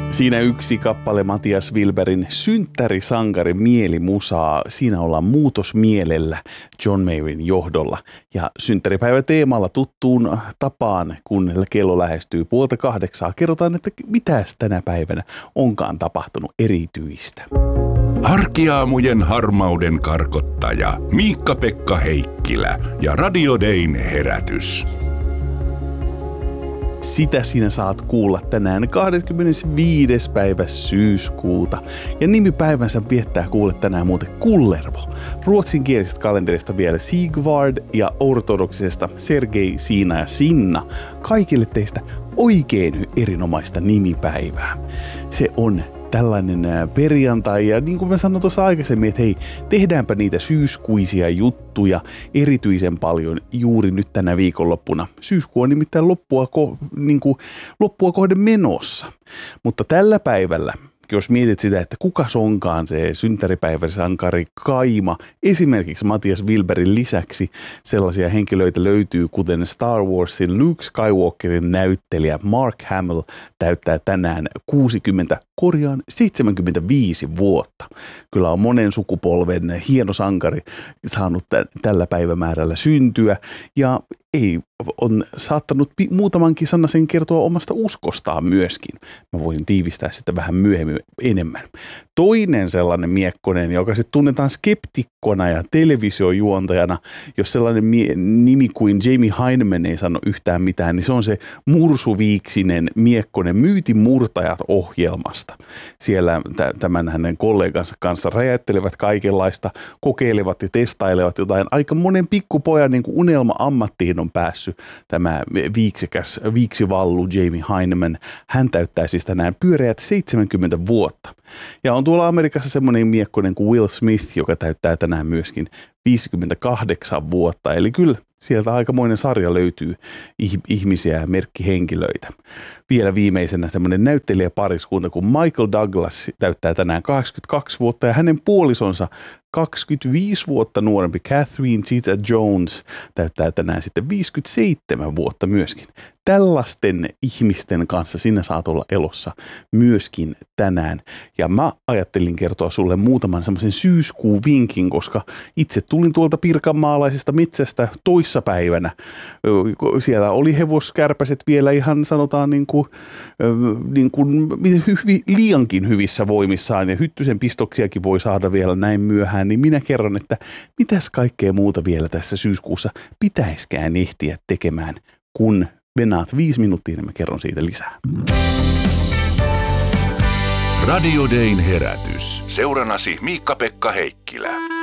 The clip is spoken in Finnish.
Siinä yksi kappale Matias Wilbergin synttärisankari mielimusaa. Siinä ollaan muutosmielellä John Mayrin johdolla. Ja synttäripäivä teemalla tuttuun tapaan, kun kello lähestyy 7:30, kerrotaan, että mitäs tänä päivänä onkaan tapahtunut erityistä. Arkiaamujen harmauden karkottaja Miikka-Pekka Heikkilä ja Radio Dayn herätys. Sitä sinä saat kuulla tänään 25. päivä syyskuuta. Ja nimipäivänsä viettää kuule tänään muuten Kullervo. Ruotsinkielisestä kalenterista vielä Sigvard ja ortodoksisesta Sergei, Siina ja Sinna. Kaikille teistä oikein erinomaista nimipäivää. Se on tällainen perjantai ja niin kuin mä sanoin tuossa aikaisemmin, että hei, tehdäänpä niitä syyskuisia juttuja erityisen paljon juuri nyt tänä viikonloppuna. Syyskuu on nimittäin loppua kohden menossa, mutta tällä päivällä, jos mietit sitä, että kukas onkaan se synttäripäiväsankari kaima, esimerkiksi Matias Wilbergin lisäksi sellaisia henkilöitä löytyy, kuten Star Warsin Luke Skywalkerin näyttelijä Mark Hamill täyttää tänään 75 vuotta. Kyllä on monen sukupolven hieno sankari saanut tällä päivämäärällä syntyä ja on saattanut muutamankin sanasen kertoa omasta uskostaan myöskin. Mä voin tiivistää sitä vähän myöhemmin enemmän. Toinen sellainen miekkonen, joka sitten tunnetaan skeptikkona ja televisiojuontajana, jos sellainen nimi kuin Jamie Hyneman ei sano yhtään mitään, niin se on se mursuviiksinen miekkonen Myytin murtajat -ohjelmasta. Siellä tämän hänen kollegansa kanssa räjäyttelevät kaikenlaista, kokeilevat ja testailevat jotain. Aika monen pikkupojan niin kuin unelma-ammattiin on päässyt tämä viiksivallu Jamie Hyneman. Hän täyttää siis tänään pyöreät 70 vuotta. Ja on tuolla Amerikassa semmoinen miekkonen kuin Will Smith, joka täyttää tänään myöskin 58 vuotta. Eli kyllä sieltä aikamoinen sarja löytyy ihmisiä ja merkkihenkilöitä. Vielä viimeisenä semmoinen näyttelijäpariskunta kuin Michael Douglas täyttää tänään 82 vuotta ja hänen puolisonsa 25 vuotta nuorempi Catherine Zeta-Jones täyttää tänään sitten 57 vuota myöskin. Tällaisten ihmisten kanssa sinä saat olla elossa myöskin tänään. Ja mä ajattelin kertoa sulle muutaman semmoisen syyskuun vinkin, koska itse tulin tuolta pirkanmaalaisesta metsästä toissapäivänä. Siellä oli hevoskärpäset vielä ihan sanotaan liiankin hyvissä voimissaan ja hyttysen pistoksiakin voi saada vielä näin myöhään, niin minä kerron, että mitäs kaikkea muuta vielä tässä syyskuussa pitäiskään ehtiä tekemään, kun venaat 5 minuuttia, niin mä kerron siitä lisää. Radio Dayn herätys. Seuranasi Miikka-Pekka Heikkilä.